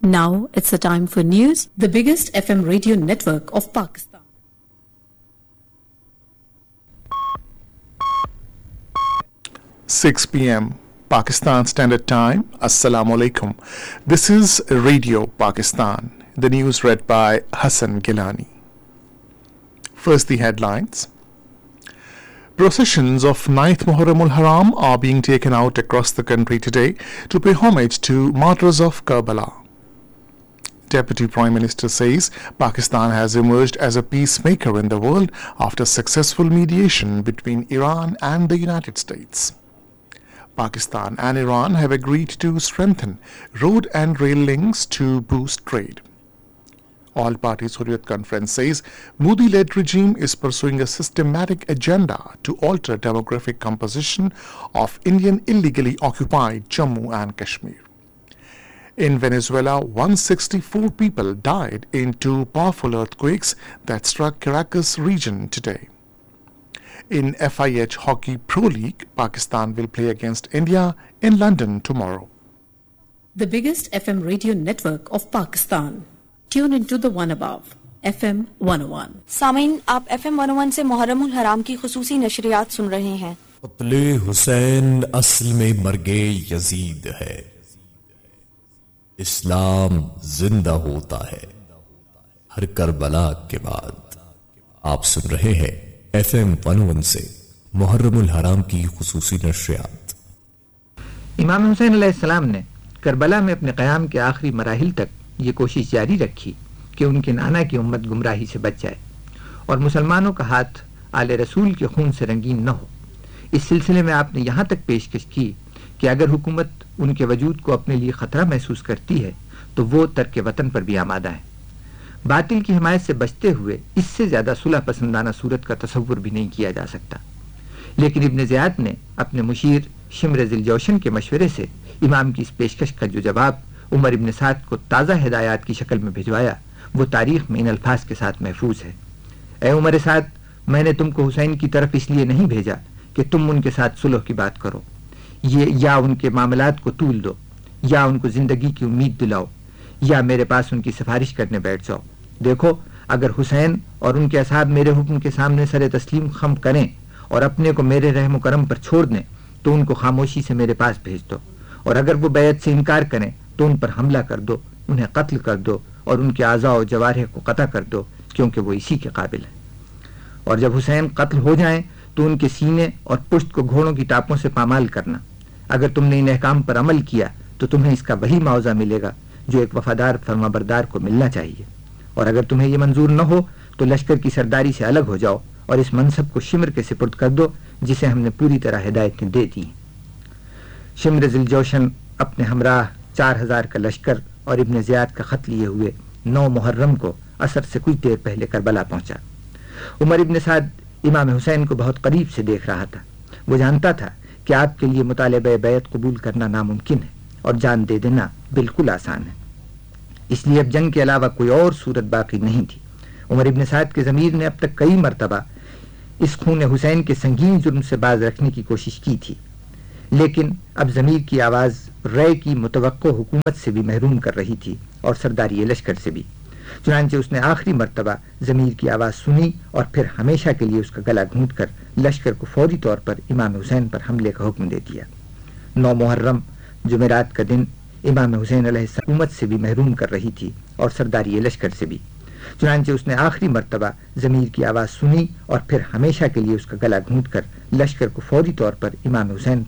Now it's the time for news, the biggest FM radio network of Pakistan. Six p.m. Pakistan Standard Time. Assalamu alaikum. This is Radio Pakistan. The news read by Hassan Gilani. First, the headlines. Processions of 9th Muharram al-Haram are being taken out across the country today to pay homage to martyrs of Karbala. Deputy Prime Minister says Pakistan has emerged as a peacemaker in the world after successful mediation between Iran and the United States. Pakistan and Iran have agreed to strengthen road and rail links to boost trade. All Parties Hurriyat Conference says Modi-led regime is pursuing a systematic agenda to alter demographic composition of Indian illegally occupied Jammu and Kashmir. In Venezuela, 164 people died in two powerful earthquakes that struck Caracas region today. In FIH Hockey Pro League, Pakistan will play against India in London tomorrow. The biggest FM radio network of Pakistan. Tune into the one above, FM 101. सामीन, आप FM 101 से मुहर्रम उल हराम की खुसूसी नशरियात सुन रहे हैं. पुतले हुसैन असल में मर्गे यजीद है. इस्लाम जिंदा होता है हर करबला के बाद. आप सुन रहे हैं FM 101 से मुहर्रम उल हराम की खुसूसी नशरियात. इमाम हुसैन अलैहिस्सलाम ने करबला में अपने क़याम के आखिरी मराहिल तक ये कोशिश जारी रखी कि उनके नाना की उम्मत गुमराही से बच जाए और मुसलमानों का हाथ आले रसूल के खून से रंगीन न हो. इस सिलसिले में आपने यहाँ तक पेशकश की कि अगर हुकूमत उनके वजूद को अपने लिए ख़तरा महसूस करती है तो वो तर्क वतन पर भी आमादा है. बातिल की हिमायत से बचते हुए इससे ज़्यादा सुलह पसंदाना सूरत का तसव्वुर भी नहीं किया जा सकता. लेकिन इब्न ज़ियाद ने अपने मुशीर शिम्र ज़िलजौशन के मशवरे से इमाम की इस पेशकश का जो जवाब उमर इब्न साद को ताज़ा हिदायत की शक्ल में भिजवाया वो तारीख़ में इन अल्फाज के साथ महफूज है. ए उमर साद, मैंने तुमको हुसैन की तरफ इसलिए नहीं भेजा कि तुम उनके साथ सुलह की बात करो, ये या उनके मामलात को तूल दो, या उनको ज़िंदगी की उम्मीद दिलाओ, या मेरे पास उनकी सिफारिश करने बैठ जाओ. देखो, अगर हुसैन और उनके असहाब मेरे हुक्म के सामने सरे तस्लीम खम करें और अपने को मेरे रहम करम पर छोड़ दें तो उनको खामोशी से मेरे पास भेज दो, और अगर वो बैत से इनकार करें तो उन पर हमला कर दो, उन्हें कत्ल कर दो और उनके आज़ा और जवारह को कता कर दो, क्योंकि वो इसी के काबिल है. और जब हुसैन कत्ल हो जाएं तो उनके सीने और पुश्त को घोड़ों की टापों से पामाल करना. अगर तुमने इन अहकाम पर अमल किया तो तुम्हें इसका वही मुआवजा मिलेगा जो एक वफादार फरमाबरदार को मिलना चाहिए. और अगर तुम्हें ये मंजूर न हो तो लश्कर की सरदारी से अलग हो जाओ और इस मनसब को शिम्र के सिपुर्द कर दो जिसे हमने पूरी तरह हिदायतें दे दी. शिम्र ज़िलजौशन अपने हमराह 4000 का लश्कर और इब्न ज़ियाद का खत लिए हुए 9 मुहर्रम को असर से कुछ देर पहले करबला पहुंचा. उमर इब्न साद इमाम हुसैन को बहुत करीब से देख रहा था. वो जानता था कि आपके लिए मुतालिबे बैत कबूल करना नामुमकिन है और जान दे देना बिल्कुल आसान है. इसलिए अब जंग के अलावा कोई और सूरत बाकी नहीं थी. उमर इब्न साद के ज़मीर ने अब तक कई मरतबा इस खून हुसैन के संगीन जुर्म से बाज रखने की कोशिश की थी, लेकिन अब ज़मीर की आवाज़ रय की मुतवक्को हुकूमत से भी महरूम कर रही थी और सरदारी लश्कर से भी. चुनांचे उसने आखिरी मरतबा ज़मीर की आवाज़ सुनी और फिर हमेशा के लिए उसका गला घूंट कर लश्कर को फौरी तौर पर इमाम हुसैन पर हमले का हुक्म दे दिया. 9 मुहर्रम जुमेरात का दिन इमाम हुसैन अलैहिस्सलाम हुकूमत से भी महरूम कर रही थी और सरदारी लश्कर से भी. चुनांचे उसने आखिरी मरतबा ज़मीर की आवाज़ सुनी और फिर हमेशा के लिए उसका गला घूंट कर लश्कर को फौरी तौर पर इमाम हुसैन